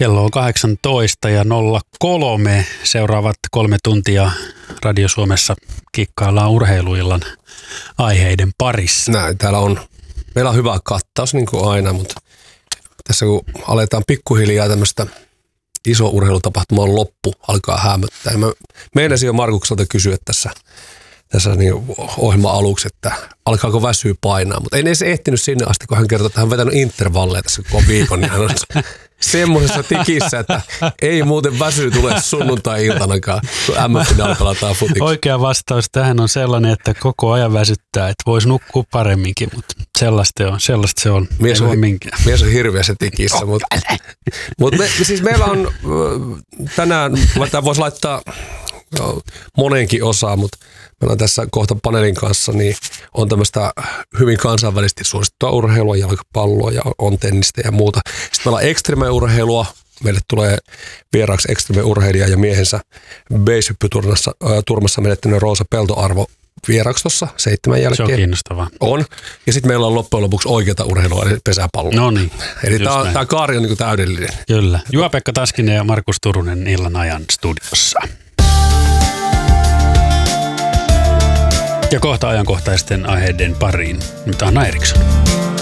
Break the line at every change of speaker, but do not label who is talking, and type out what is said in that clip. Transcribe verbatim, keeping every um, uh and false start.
Kello on kahdeksantoista ja nolla kolme. Seuraavat kolme tuntia Radio Suomessa kikkaillaan urheiluillan aiheiden parissa.
Näin, täällä on, meillä on hyvä kattaus niin kuin aina, mutta tässä kun aletaan pikkuhiljaa tämmöistä iso urheilutapahtuman loppu alkaa hämöttää. Mä meinasin jo Markukselta kysyä tässä, tässä niin ohjelman aluksi, että alkaako väsyä painaa, mutta ei se ehtinyt sinne asti, kun hän kertoi, että hän on vetänyt intervalleja tässä koko viikon, niin hän on semmoisessa tikissä, että ei muuten väsyä tule sunnuntai-iltanakaan, kun M F-finaali pelataan futiksi.
Oikea vastaus tähän on sellainen, että koko ajan väsyttää, että voisi nukkua paremminkin, mutta sellaista on, sellaista se on.
Mies on, mies on hirveässä tikissä, mutta, mutta me, siis meillä on tänään, tämä voisi laittaa monenkin osaa, mutta meillä on tässä kohta paneelin kanssa, niin on tämmöistä hyvin kansainvälisesti suosittua urheilua, jalkapalloa ja on tennistä ja muuta. Sitten meillä on ekstreme-urheilua. Meille tulee vieraaksi ekstreme-urheilija ja miehensä base-hyppyturmassa menettänyt Roosa Peltoarvo vieraaksi tuossa seitsemän jälkeen.
Se on kiinnostavaa.
On. Ja sitten meillä on loppujen lopuksi oikeata urheilua, eli pesäpalloa.
No niin.
Eli tämä kaari on niin kuin täydellinen.
Kyllä. Juha-Pekka Taskinen ja Markus Turunen illan ajan studiossa. Ja kohta ajankohtaisten aiheiden pariin. Nyt Anna Eriksson.